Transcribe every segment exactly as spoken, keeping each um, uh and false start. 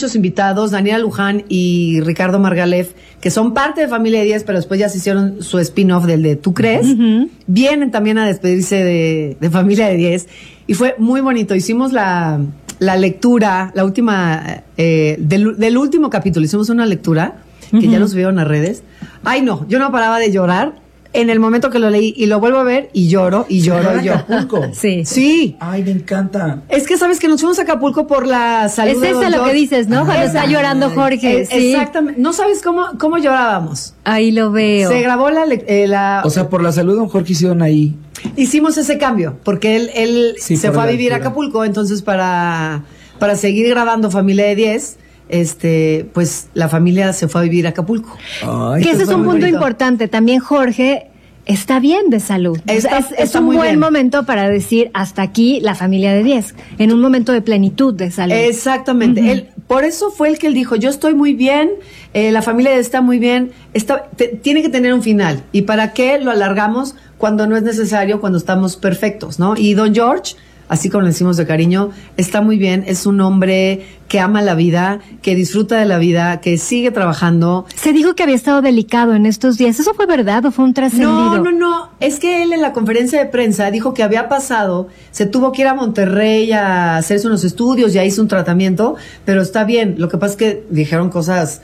muchos invitados, Daniela Luján y Ricardo Margalef, que son parte de Familia de diez, pero después ya se hicieron su spin-off del de ¿Tú crees? Uh-huh. Vienen también a despedirse de, de Familia de diez y fue muy bonito. Hicimos la, la lectura, la última, eh, del, del último capítulo, hicimos una lectura que uh-huh. ya los vieron en las redes. Ay, no, yo no paraba de llorar en el momento que lo leí y lo vuelvo a ver y lloro y lloro y lloro. Acapulco. Sí. Sí. Ay, me encanta. Es que sabes que nos fuimos a Acapulco por la salud. Es de eso Don lo George. que dices, ¿no? Cuando está llorando Jorge. Eh, sí. Exactamente. No sabes cómo, cómo llorábamos. Ahí lo veo. Se grabó la, eh, la... O sea, por la salud de Don Jorge hicieron ahí. Hicimos ese cambio, porque él, él sí, se fue a vivir a Acapulco, entonces para, para seguir grabando Familia de diez... Este, pues la familia se fue a vivir a Acapulco. Ay, que ese es un punto bonito. Importante. También Jorge está bien de salud. Está, es es está un muy buen bien. momento para decir hasta aquí la familia de diez, en un momento de plenitud de salud. Exactamente. Uh-huh. Él, por eso fue el que él dijo, yo estoy muy bien, eh, la familia está muy bien, está, te, tiene que tener un final. ¿Y para qué lo alargamos cuando no es necesario, cuando estamos perfectos, ¿no? Y Don George, así como le decimos de cariño, está muy bien, es un hombre que ama la vida, que disfruta de la vida, que sigue trabajando. Se dijo que había estado delicado en estos días, ¿eso fue verdad o fue un trascendido? No, no, no, es que él en la conferencia de prensa dijo que había pasado, se tuvo que ir a Monterrey a hacerse unos estudios, ya hizo un tratamiento, pero está bien, lo que pasa es que dijeron cosas,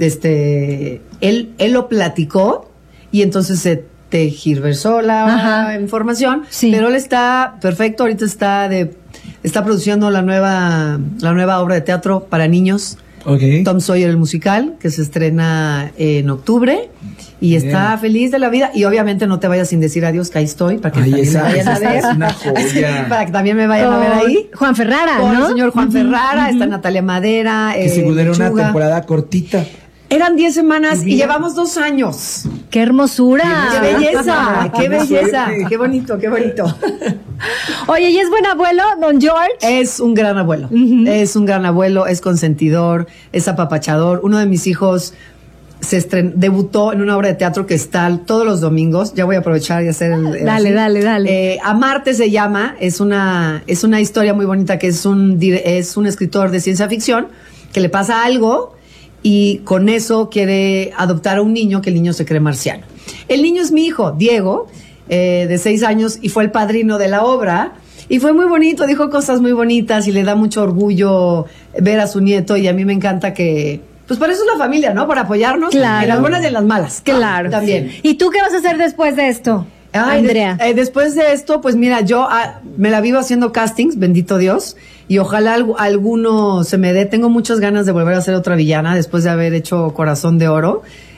este, él, él lo platicó y entonces se tergiversó la Ajá. información, sí. pero él está perfecto, ahorita está de está produciendo la nueva la nueva obra de teatro para niños, okay. Tom Sawyer el musical, que se estrena en octubre y Bien. Está feliz de la vida y obviamente no te vayas sin decir adiós, que ahí estoy para que Ay, también esa, me vayan a ver, es una joya. Para que también me vayan Con a ver ahí. Juan Ferrara, Con ¿no? el señor Juan uh-huh. Ferrara, uh-huh. está Natalia Madera, que eh, se era una temporada cortita. Eran diez semanas y llevamos dos años. ¡Qué hermosura! ¡Qué belleza! ¡Qué belleza! ¡Qué bonito, qué bonito! Oye, ¿y es buen abuelo, Don George? Es un gran abuelo. Uh-huh. Es un gran abuelo, es consentidor, es apapachador. Uno de mis hijos se estren- debutó en una obra de teatro que está todos los domingos. Ya voy a aprovechar y hacer el... el dale, así. dale, dale. Eh, Amarte se llama. Es una, es una historia muy bonita que es un, es un escritor de ciencia ficción que le pasa algo... y con eso quiere adoptar a un niño que el niño se cree marciano. El niño es mi hijo, Diego, eh, de seis años, y fue el padrino de la obra, y fue muy bonito, dijo cosas muy bonitas, y le da mucho orgullo ver a su nieto, y a mí me encanta que... Pues para eso es la familia, ¿no? Para apoyarnos claro. en las buenas y en las malas. Claro. También. Sí. ¿Y tú qué vas a hacer después de esto, Ay, Andrea? De, eh, después de esto, pues mira, yo ah, me la vivo haciendo castings, bendito Dios, y ojalá algo, alguno se me dé. Tengo muchas ganas de volver a ser otra villana después de haber hecho Corazón de Oro.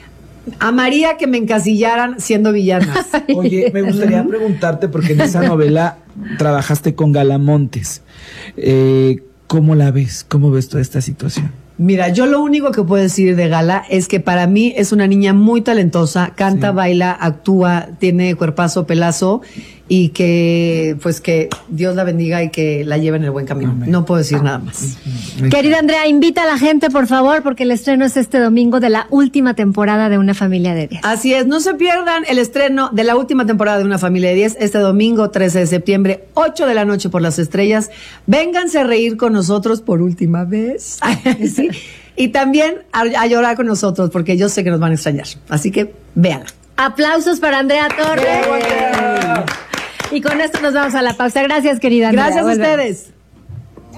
Amaría que me encasillaran siendo villanas. Oye, me gustaría preguntarte, porque en esa novela trabajaste con Gala Montes. Eh, ¿Cómo la ves? ¿Cómo ves toda esta situación? Mira, yo lo único que puedo decir de Gala es que para mí es una niña muy talentosa, canta, sí. baila, actúa, tiene cuerpazo, pelazo, y que pues que Dios la bendiga y que la lleve en el buen camino. Amén. No puedo decir nada más. Amén. Querida Andrea, invita a la gente, por favor, porque el estreno es este domingo de la última temporada de Una Familia de diez. Así es, no se pierdan el estreno de la última temporada de Una Familia de diez este domingo trece de septiembre, ocho de la noche por Las Estrellas. Vénganse a reír con nosotros por última vez. ¿Sí? Y también a, a llorar con nosotros, porque yo sé que nos van a extrañar. Así que véanla. Aplausos para Andrea Torres. Y con esto nos vamos a la pausa. Gracias, querida Andrea. Gracias a Vuelve. ustedes.